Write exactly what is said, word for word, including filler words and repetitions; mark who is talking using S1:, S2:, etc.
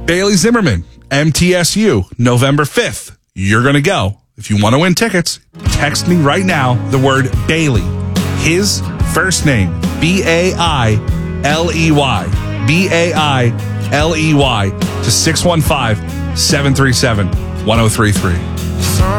S1: Bailey Zimmerman, M T S U, November fifth. You're going to go. If you want to win tickets, text me right now the word Bailey. His first name, B A I L E Y. B A I L E Y to six one five, seven three seven, one oh three three.